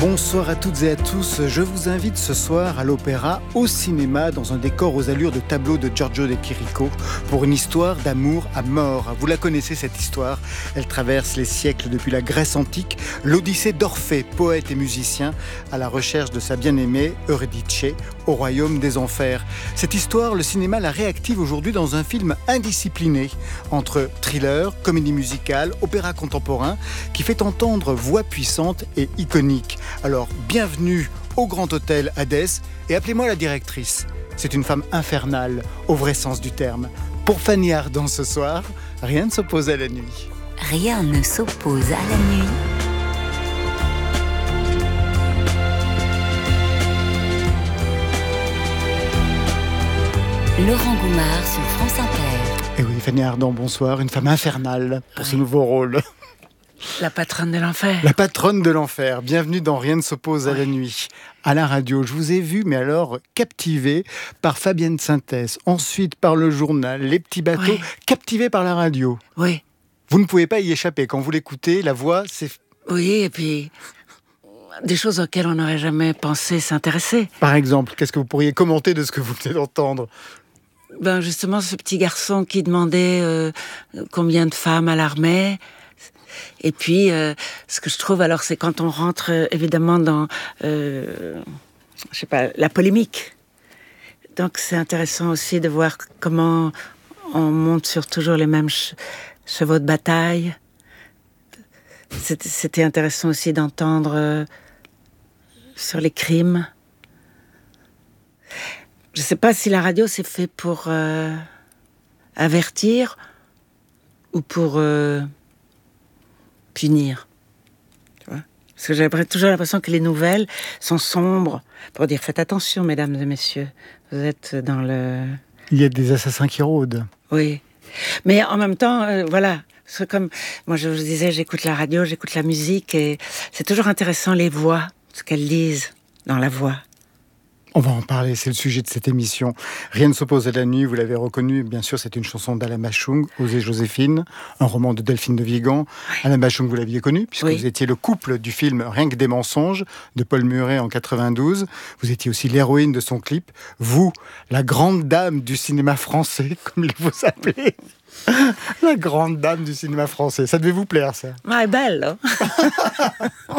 Bonsoir à toutes et à tous, je vous invite ce soir à l'opéra, au cinéma, dans un décor aux allures de tableau de Giorgio de Chirico, pour une histoire d'amour à mort. Vous la connaissez cette histoire, elle traverse les siècles depuis la Grèce antique, l'Odyssée d'Orphée, poète et musicien, à la recherche de sa bien-aimée Eurydice, au royaume des enfers. Cette histoire, le cinéma la réactive aujourd'hui dans un film indiscipliné, entre thriller, comédie musicale, opéra contemporain, qui fait entendre voix puissantes et iconiques. Alors, bienvenue au Grand Hôtel Hadès et appelez-moi la directrice. C'est une femme infernale, au vrai sens du terme. Pour Fanny Ardant ce soir, rien ne s'oppose à la nuit. Rien ne s'oppose à la nuit. Laurent Goumard sur France Inter. Et oui, Fanny Ardant, bonsoir. Une femme infernale pour ce nouveau rôle. La patronne de l'enfer. La patronne de l'enfer. Bienvenue dans Rien ne s'oppose à la nuit. À la radio, je vous ai vu, mais alors captivé par Fabienne Synthèse, ensuite par le journal, les petits bateaux, captivé par la radio. Oui. Vous ne pouvez pas y échapper. Quand vous l'écoutez, la voix, c'est... Oui, et puis des choses auxquelles on n'aurait jamais pensé s'intéresser. Par exemple, qu'est-ce que vous pourriez commenter de ce que vous venez d'entendre ? Ben justement, ce petit garçon qui demandait combien de femmes à l'armée. Et puis, ce que je trouve, alors, c'est quand on rentre évidemment dans, la polémique. Donc, c'est intéressant aussi de voir comment on monte sur toujours les mêmes chevaux de bataille. C'était intéressant aussi d'entendre sur les crimes. Je ne sais pas si la radio c'est fait pour avertir ou pour punir. Tu vois ? Parce que j'ai toujours l'impression que les nouvelles sont sombres pour dire faites attention, mesdames et messieurs, vous êtes dans le... Il y a des assassins qui rôdent. Oui. Mais en même temps, voilà. C'est comme moi, je vous disais, j'écoute la radio, j'écoute la musique et c'est toujours intéressant les voix, ce qu'elles disent dans la voix. On va en parler, c'est le sujet de cette émission. Rien ne s'oppose à la nuit, vous l'avez reconnu, bien sûr, c'est une chanson d'Alain Bashung, Osez Joséphine, un roman de Delphine de Vigan. Oui. Alain Bashung, vous l'aviez connu, puisque vous étiez le couple du film Rien que des mensonges, de Paul Muret en 92. Vous étiez aussi l'héroïne de son clip. Vous, la grande dame du cinéma français, comme il vous appelait. La grande dame du cinéma français. Ça devait vous plaire, ça. Ouais, belle, hein.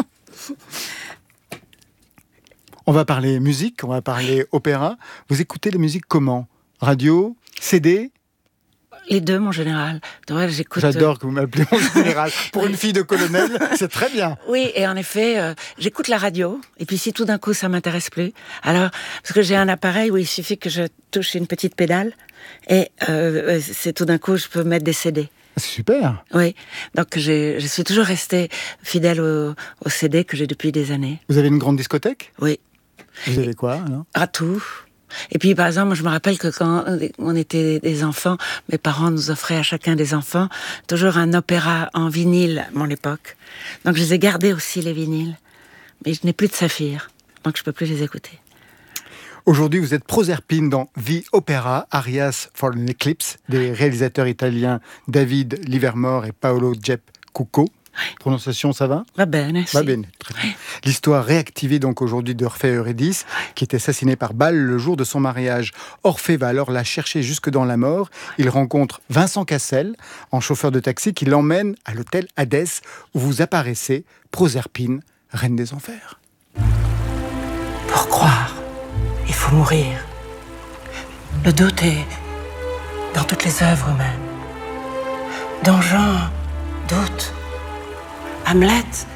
On va parler musique, on va parler opéra. Vous écoutez la musique comment ? Radio ? CD ? Les deux, mon général. Donc, j'écoute... J'adore que vous m'appelez mon général. Pour une fille de colonel, c'est très bien. Oui, et en effet, j'écoute la radio. Et puis si tout d'un coup, ça m'intéresse plus, alors, parce que j'ai un appareil où il suffit que je touche une petite pédale, et c'est tout d'un coup, je peux mettre des CD. C'est super. Oui, donc je suis toujours restée fidèle au CD que j'ai depuis des années. Vous avez une grande discothèque ? Oui. Vous avez quoi, alors ? À tout. Et puis, par exemple, je me rappelle que quand on était des enfants, mes parents nous offraient à chacun des enfants toujours un opéra en vinyle, à mon époque. Donc, je les ai gardés aussi, les vinyles. Mais je n'ai plus de saphir, donc je ne peux plus les écouter. Aujourd'hui, vous êtes Proserpine dans The Opera, Arias for an Eclipse, des réalisateurs italiens David Livermore et Paolo Gep Cucco. Oui. Prononciation, ça va ? Va bene, si. Va bene, très bien. Oui. L'histoire réactivée donc aujourd'hui d'Orphée et Eurydice, qui est assassiné par balle le jour de son mariage. Orphée va alors la chercher jusque dans la mort. Il rencontre Vincent Cassel, en chauffeur de taxi, qui l'emmène à l'hôtel Hadès, où vous apparaissez, Proserpine, reine des enfers. Pour croire, il faut mourir. Le doute est dans toutes les œuvres humaines. Don Juan doute. Hamlet